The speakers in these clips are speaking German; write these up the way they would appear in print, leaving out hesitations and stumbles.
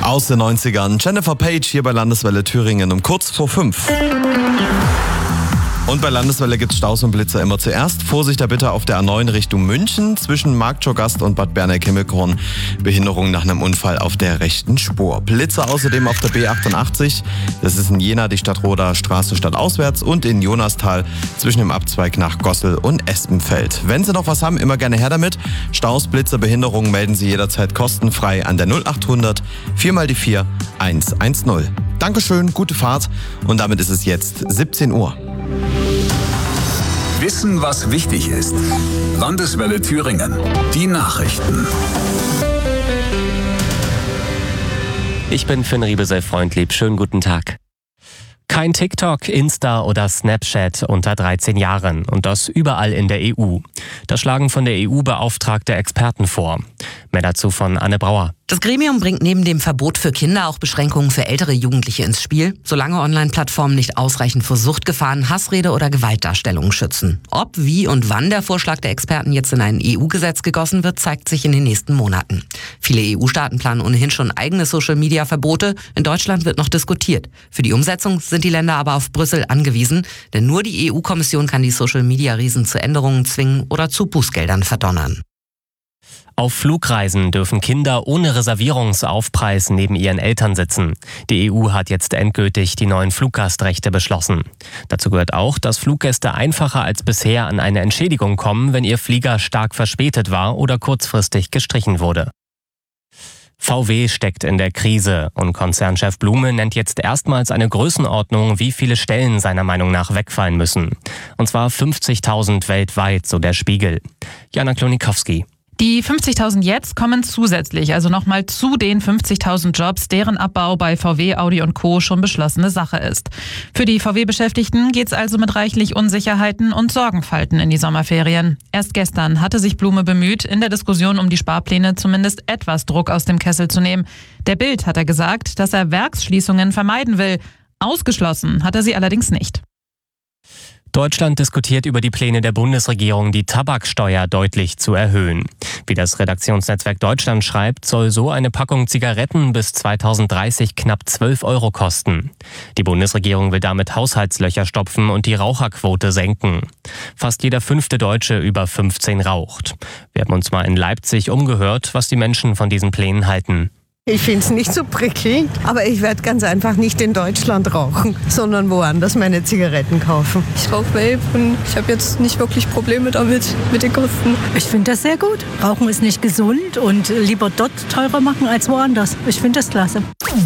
Aus den 90ern. Jennifer Page hier bei Landeswelle Thüringen um kurz vor 5. Und bei Landeswelle gibt's Staus und Blitzer immer zuerst. Vorsicht da bitte auf der A9 Richtung München zwischen Marktschorgast und Bad Berneck-Himmelkorn. Behinderung nach einem Unfall auf der rechten Spur. Blitzer außerdem auf der B88. Das ist in Jena die Stadtroder Straße stadtauswärts und in Jonastal zwischen dem Abzweig nach Gossel und Espenfeld. Wenn Sie noch was haben, immer gerne her damit. Staus, Blitzer, Behinderungen melden Sie jederzeit kostenfrei an der 0800 4x4 110. Dankeschön, gute Fahrt und damit ist es jetzt 17 Uhr. Wissen, was wichtig ist. Landeswelle Thüringen. Die Nachrichten. Ich bin Finn Riebesell-Freundlieb. Schönen guten Tag. Kein TikTok, Insta oder Snapchat unter 13 Jahren. Und das überall in der EU. Das schlagen von der EU beauftragte Experten vor. Mehr dazu von Anne Brauer. Das Gremium bringt neben dem Verbot für Kinder auch Beschränkungen für ältere Jugendliche ins Spiel, solange Online-Plattformen nicht ausreichend vor Suchtgefahren, Hassrede oder Gewaltdarstellungen schützen. Ob, wie und wann der Vorschlag der Experten jetzt in ein EU-Gesetz gegossen wird, zeigt sich in den nächsten Monaten. Viele EU-Staaten planen ohnehin schon eigene Social-Media-Verbote. In Deutschland wird noch diskutiert. Für die Umsetzung sind die Länder aber auf Brüssel angewiesen, denn nur die EU-Kommission kann die Social-Media-Riesen zu Änderungen zwingen oder zu Bußgeldern verdonnern. Auf Flugreisen dürfen Kinder ohne Reservierungsaufpreis neben ihren Eltern sitzen. Die EU hat jetzt endgültig die neuen Fluggastrechte beschlossen. Dazu gehört auch, dass Fluggäste einfacher als bisher an eine Entschädigung kommen, wenn ihr Flieger stark verspätet war oder kurzfristig gestrichen wurde. VW steckt in der Krise und Konzernchef Blume nennt jetzt erstmals eine Größenordnung, wie viele Stellen seiner Meinung nach wegfallen müssen. Und zwar 50.000 weltweit, so der Spiegel. Jana Klonikowski. Die 50.000 jetzt kommen zusätzlich, also nochmal zu den 50.000 Jobs, deren Abbau bei VW, Audi und Co. schon beschlossene Sache ist. Für die VW-Beschäftigten geht's also mit reichlich Unsicherheiten und Sorgenfalten in die Sommerferien. Erst gestern hatte sich Blume bemüht, in der Diskussion um die Sparpläne zumindest etwas Druck aus dem Kessel zu nehmen. Der Bild hat er gesagt, dass er Werksschließungen vermeiden will. Ausgeschlossen hat er sie allerdings nicht. Deutschland diskutiert über die Pläne der Bundesregierung, die Tabaksteuer deutlich zu erhöhen. Wie das Redaktionsnetzwerk Deutschland schreibt, soll so eine Packung Zigaretten bis 2030 knapp 12 € kosten. Die Bundesregierung will damit Haushaltslöcher stopfen und die Raucherquote senken. Fast jeder 5. Deutsche über 15 raucht. Wir haben uns mal in Leipzig umgehört, was die Menschen von diesen Plänen halten. Ich finde es nicht so prickelnd, aber ich werde ganz einfach nicht in Deutschland rauchen, sondern woanders meine Zigaretten kaufen. Ich rauche Vape und ich habe jetzt nicht wirklich Probleme damit, mit den Kosten. Ich finde das sehr gut. Rauchen ist nicht gesund und lieber dort teurer machen als woanders. Ich finde das klasse.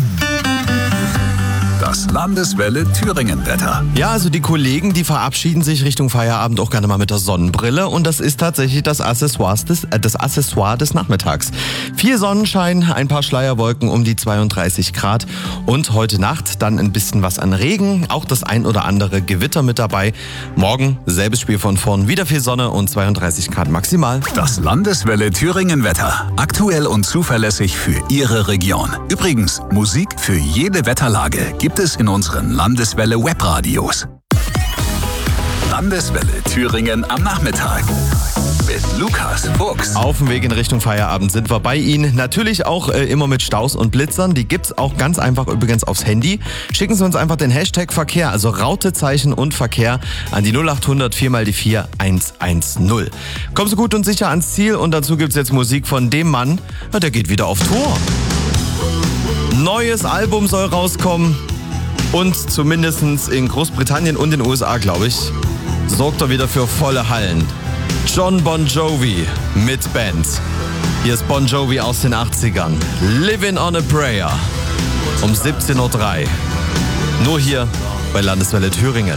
Das Landeswelle Thüringen-Wetter. Ja, also die Kollegen, die verabschieden sich Richtung Feierabend auch gerne mal mit der Sonnenbrille und das ist tatsächlich das Accessoire des Nachmittags. Viel Sonnenschein, ein paar Schleierwolken um die 32 Grad und heute Nacht dann ein bisschen was an Regen, auch das ein oder andere Gewitter mit dabei. Morgen selbes Spiel von vorn, wieder viel Sonne und 32 Grad maximal. Das Landeswelle Thüringen-Wetter. Aktuell und zuverlässig für Ihre Region. Übrigens, Musik für jede Wetterlage gibt es in unseren Landeswelle Webradios. Landeswelle Thüringen am Nachmittag mit Lukas Fuchs. Auf dem Weg in Richtung Feierabend sind wir bei Ihnen. Natürlich auch immer mit Staus und Blitzern. Die gibt's auch ganz einfach übrigens aufs Handy. Schicken Sie uns einfach den Hashtag Verkehr, also Rautezeichen und Verkehr an die 0800 4x4 110. Kommen Sie gut und sicher ans Ziel und dazu gibt's jetzt Musik von dem Mann, der geht wieder auf Tour. Neues Album soll rauskommen. Und zumindest in Großbritannien und den USA, glaube ich, sorgt er wieder für volle Hallen. John Bon Jovi mit Band. Hier ist Bon Jovi aus den 80ern. Living on a Prayer. Um 17:03 Uhr. Nur hier bei Landeswelle Thüringen.